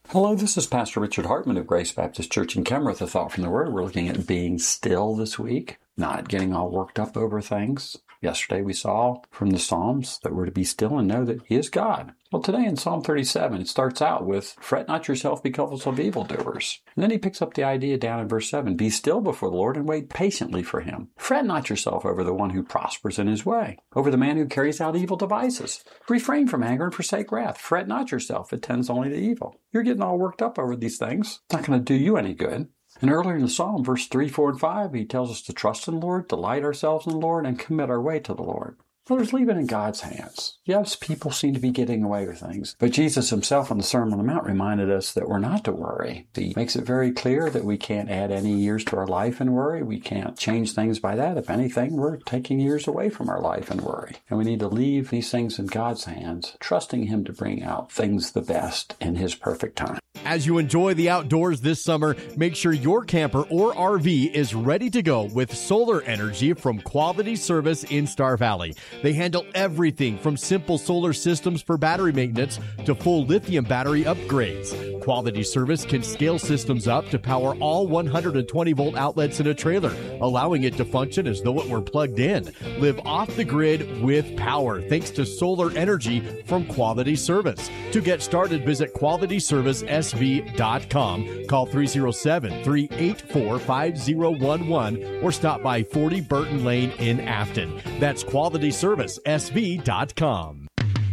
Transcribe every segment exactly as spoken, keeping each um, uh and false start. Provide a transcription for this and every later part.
Hello, this is Pastor Richard Hartman of Grace Baptist Church in Kenworth. A thought from the Word. We're looking at being still this week, not getting all worked up over things. Yesterday we saw from the Psalms that we're to be still and know that He is God. Well, today in Psalm thirty-seven, it starts out with, "Fret not yourself because of evildoers." And then he picks up the idea down in verse seven, "Be still before the Lord and wait patiently for Him. Fret not yourself over the one who prospers in his way, over the man who carries out evil devices. Refrain from anger and forsake wrath. Fret not yourself, it tends only to evil." You're getting all worked up over these things. It's not going to do you any good. And earlier in the Psalm, verse three, four, and five, he tells us to trust in the Lord, delight ourselves in the Lord, and commit our way to the Lord. Brothers, leave it in God's hands. Yes, people seem to be getting away with things, but Jesus himself on the Sermon on the Mount reminded us that we're not to worry. He makes it very clear that we can't add any years to our life and worry. We can't change things by that. If anything, we're taking years away from our life and worry. And we need to leave these things in God's hands, trusting Him to bring out things the best in His perfect time. As you enjoy the outdoors this summer, make sure your camper or R V is ready to go with solar energy from Quality Service in Star Valley. They handle everything from simple solar systems for battery maintenance to full lithium battery upgrades. Quality Service can scale systems up to power all one hundred twenty volt outlets in a trailer, allowing it to function as though it were plugged in. Live off the grid with power thanks to solar energy from Quality Service. To get started, visit quality service s v dot com. Call three oh seven, three eight four, five oh one one or stop by forty Burton Lane in Afton. That's quality service s v dot com.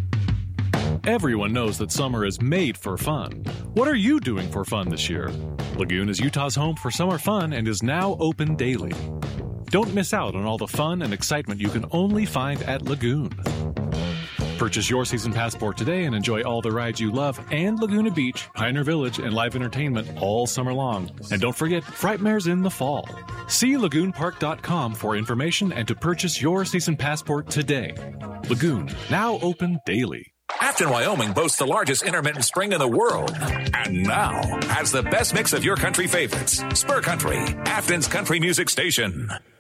Everyone knows that summer is made for fun. What are you doing for fun this year? Lagoon is Utah's home for summer fun and is now open daily. Don't miss out on all the fun and excitement you can only find at Lagoon. Purchase your season passport today and enjoy all the rides you love and Laguna Beach, Pioneer Village, and live entertainment all summer long. And don't forget, Frightmare's in the fall. See lagoon park dot com for information and to purchase your season passport today. Lagoon, now open daily. Afton, Wyoming boasts the largest intermittent spring in the world. And now has the best mix of your country favorites. Spur Country, Afton's country music station.